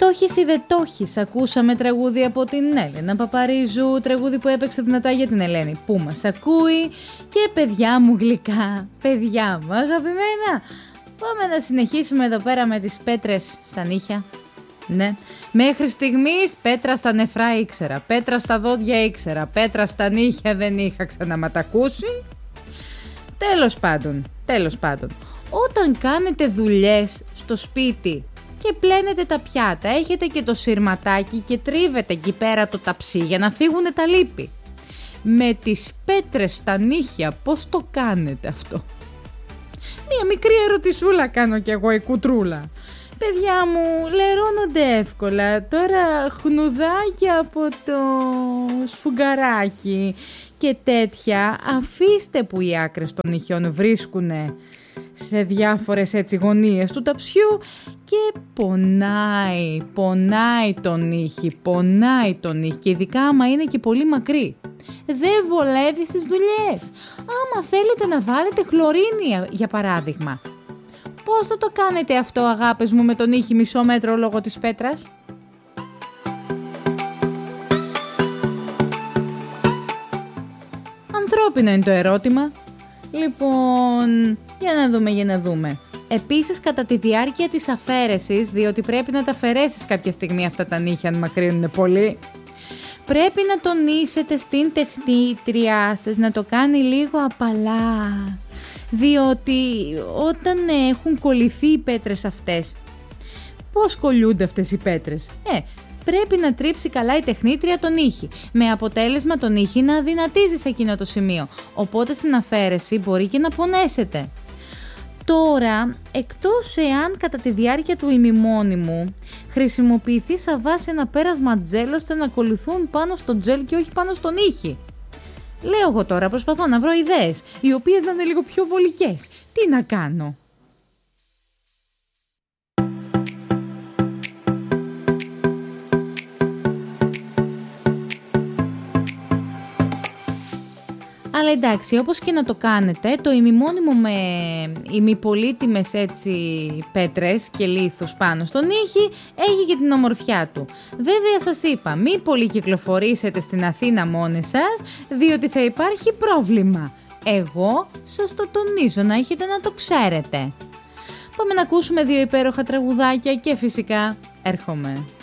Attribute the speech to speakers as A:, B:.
A: Το έχεις ή δεν το έχεις. Ακούσαμε τραγούδι από την Έλενα Παπαρίζου, τραγούδι που έπαιξε δυνατά για την Ελένη που μας ακούει. Και παιδιά μου γλυκά, παιδιά μου αγαπημένα, πάμε να συνεχίσουμε εδώ πέρα με τις πέτρες στα νύχια. Ναι, μέχρι στιγμής πέτρα στα νεφρά ήξερα, πέτρα στα δόντια ήξερα, πέτρα στα νύχια δεν είχα ξαναματακούσει. Τέλος πάντων, όταν κάνετε δουλειές στο σπίτι και πλένετε τα πιάτα, έχετε και το σειρματάκι και τρίβετε εκεί πέρα το ταψί για να φύγουν τα λίπη. Με τις πέτρες στα νύχια πώς το κάνετε αυτό? Μία μικρή ερωτησούλα κάνω κι εγώ, η κουτρούλα. Παιδιά μου, λερώνονται εύκολα. Τώρα χνουδάκια από το σφουγγαράκι και τέτοια, αφήστε που οι άκρες των νυχιών βρίσκουνε σε διάφορες έτσι γωνίες του ταψιού και πονάει τον νύχι και ειδικά άμα είναι και πολύ μακρύ. Δεν βολεύει στις δουλειές. Άμα θέλετε να βάλετε χλωρίνη για παράδειγμα, πώς θα το κάνετε αυτό αγάπες μου με τον νύχι μισό μέτρο λόγω της πέτρας? Ανθρώπινο είναι το ερώτημα. Λοιπόν, για να δούμε. Επίσης κατά τη διάρκεια της αφαίρεσης, διότι πρέπει να τα αφαιρέσεις κάποια στιγμή αυτά τα νύχια αν μακρύνουν πολύ, πρέπει να τονίσετε στην τεχνήτριά σας να το κάνει λίγο απαλά, διότι όταν έχουν κολληθεί οι πέτρες αυτές, πώς κολλούνται αυτές οι πέτρες? Πρέπει να τρίψει καλά η τεχνήτρια τον νύχι, με αποτέλεσμα τον νύχι να αδυνατίζει σε εκείνο το σημείο, οπότε στην αφαίρεση μπορεί και να πονέσετε. Τώρα, εκτός εάν κατά τη διάρκεια του ημιμόνιμου χρησιμοποιηθεί σαν βάση ένα πέρασμα τζέλ ώστε να ακολουθούν πάνω στο τζέλ και όχι πάνω στον νύχι. Λέω εγώ τώρα, προσπαθώ να βρω ιδέες, οι οποίες να είναι λίγο πιο βολικές. Τι να κάνω? Αλλά εντάξει, όπως και να το κάνετε, το ημιμόνιμο με ημιπολίτιμες έτσι πέτρες και λίθους πάνω στον νύχι έχει και την ομορφιά του. Βέβαια σας είπα, μη πολύ κυκλοφορήσετε στην Αθήνα μόνοι σας, διότι θα υπάρχει πρόβλημα. Εγώ σας το τονίζω να έχετε να το ξέρετε. Πάμε να ακούσουμε δύο υπέροχα τραγουδάκια και φυσικά έρχομαι.